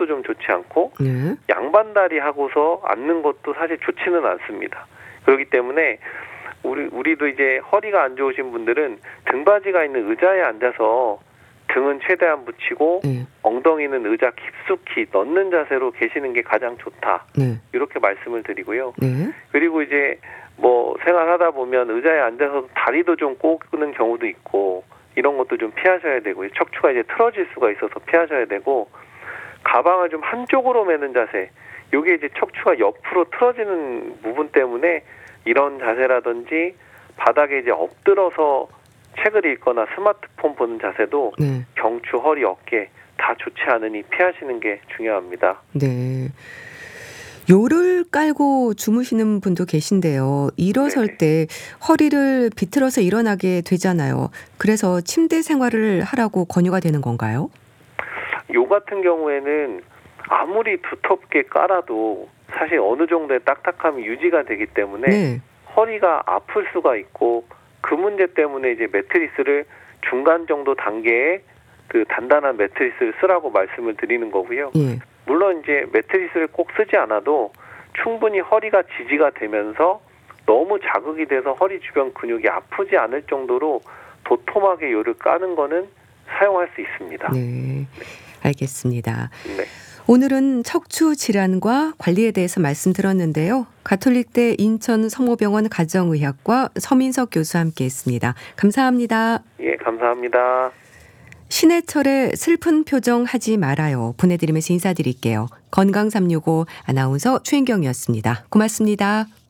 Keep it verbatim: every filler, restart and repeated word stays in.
것도 좀 좋지 않고 네. 양반다리 하고서 앉는 것도 사실 좋지는 않습니다. 그렇기 때문에 우리 우리도 이제 허리가 안 좋으신 분들은 등받이가 있는 의자에 앉아서 등은 최대한 붙이고 네. 엉덩이는 의자 깊숙이 넣는 자세로 계시는 게 가장 좋다. 네. 이렇게 말씀을 드리고요. 네. 그리고 이제 뭐 생활하다 보면 의자에 앉아서 다리도 좀 꼬는 경우도 있고 이런 것도 좀 피하셔야 되고요. 척추가 이제 틀어질 수가 있어서 피하셔야 되고 가방을 좀 한쪽으로 매는 자세. 이게 이제 척추가 옆으로 틀어지는 부분 때문에 이런 자세라든지 바닥에 이제 엎드려서 책을 읽거나 스마트폰 보는 자세도 네. 경추, 허리, 어깨 다 좋지 않으니 피하시는 게 중요합니다. 네. 요를 깔고 주무시는 분도 계신데요. 일어설 네네. 때 허리를 비틀어서 일어나게 되잖아요. 그래서 침대 생활을 하라고 권유가 되는 건가요? 요 같은 경우에는 아무리 두텁게 깔아도 사실 어느 정도의 딱딱함이 유지가 되기 때문에 네. 허리가 아플 수가 있고 그 문제 때문에 이제 매트리스를 중간 정도 단계의 그 단단한 매트리스를 쓰라고 말씀을 드리는 거고요. 예. 물론 이제 매트리스를 꼭 쓰지 않아도 충분히 허리가 지지가 되면서 너무 자극이 돼서 허리 주변 근육이 아프지 않을 정도로 도톰하게 요를 까는 거는 사용할 수 있습니다. 네. 알겠습니다. 네. 오늘은 척추 질환과 관리에 대해서 말씀드렸는데요. 가톨릭대 인천 성모병원 가정의학과 서민석 교수와 함께했습니다. 감사합니다. 예, 감사합니다. 신해철의 슬픈 표정 하지 말아요. 보내드리면서 인사드릴게요. 건강 삼육오 아나운서 최인경이었습니다. 고맙습니다.